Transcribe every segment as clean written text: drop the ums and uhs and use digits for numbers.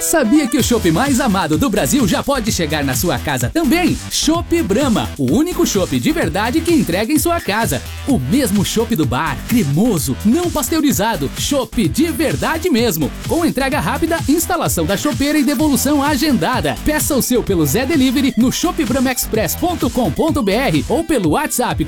Sabia que o chopp mais amado do Brasil já pode chegar na sua casa também? Chopp Brahma, o único chopp de verdade que entrega em sua casa. O mesmo chopp do bar, cremoso, não pasteurizado, chopp de verdade mesmo. Com entrega rápida, instalação da chopeira e devolução agendada. Peça o seu pelo Zé Delivery no shopbramaexpress.com.br ou pelo WhatsApp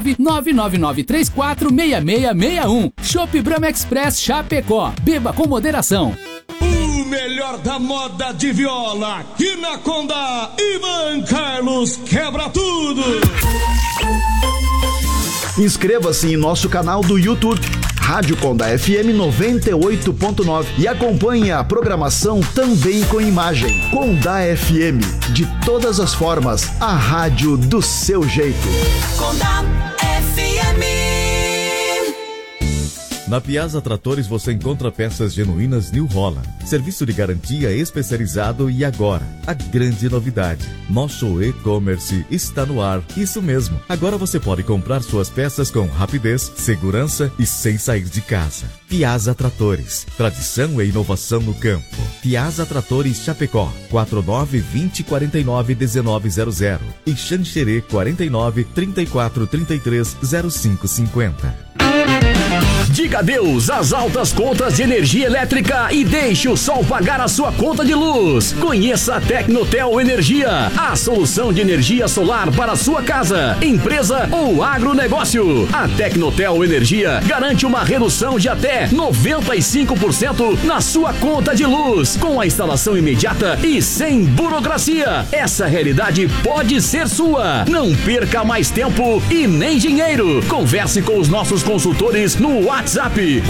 49999346661. Chopp Brahma Express Chapecó. Beba com moderação. O melhor da moda de viola aqui na Conda, Ivan Carlos quebra tudo. Inscreva-se em nosso canal do YouTube, Rádio Conda FM 98.9, e acompanhe a programação também com imagem. Conda FM, de todas as formas, a rádio do seu jeito. Conda FM. Na Piazza Tratores você encontra peças genuínas New Holland, serviço de garantia especializado e agora, a grande novidade, nosso e-commerce está no ar. Isso mesmo, agora você pode comprar suas peças com rapidez, segurança e sem sair de casa. Piazza Tratores, tradição e inovação no campo. Piazza Tratores Chapecó, 49-20-49-1900 e Xanxerê 49-34-33-0550. Diga adeus às altas contas de energia elétrica e deixe o sol pagar a sua conta de luz. Conheça a Tecnotel Energia, a solução de energia solar para a sua casa, empresa ou agronegócio. A Tecnotel Energia garante uma redução de até 95% na sua conta de luz, com a instalação imediata e sem burocracia. Essa realidade pode ser sua. Não perca mais tempo e nem dinheiro. Converse com os nossos consultores no WhatsApp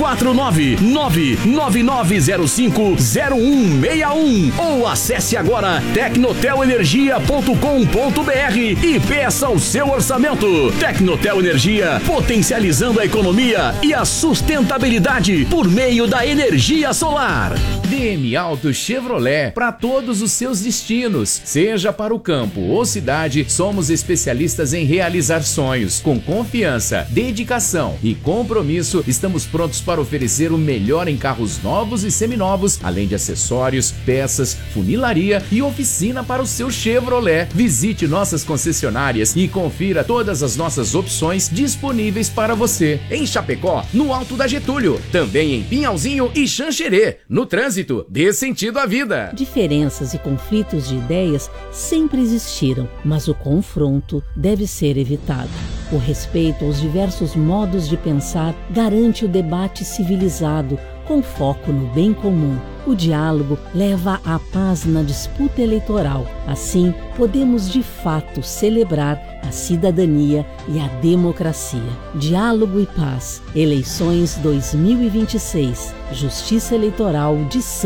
49999050161 ou acesse agora tecnotelenergia.com.br e peça o seu orçamento. Tecnotel Energia, potencializando a economia e a sustentabilidade por meio da energia solar. DM Auto Chevrolet, para todos os seus destinos, seja para o campo ou cidade, somos especialistas em realizar sonhos. Com confiança, dedicação e compromisso, estamos prontos para oferecer o melhor em carros novos e seminovos, além de acessórios, peças, funilaria e oficina para o seu Chevrolet. Visite nossas concessionárias e confira todas as nossas opções disponíveis para você. Em Chapecó, no Alto da Getúlio, também em Pinhalzinho e Xanxerê. No trânsito, dê sentido à vida. Diferenças e conflitos de ideias sempre existiram, mas o confronto deve ser evitado. O respeito aos diversos modos de pensar garante o debate civilizado, com foco no bem comum. O diálogo leva à paz na disputa eleitoral. Assim, podemos de fato celebrar a cidadania e a democracia. Diálogo e paz. Eleições 2026. Justiça Eleitoral de São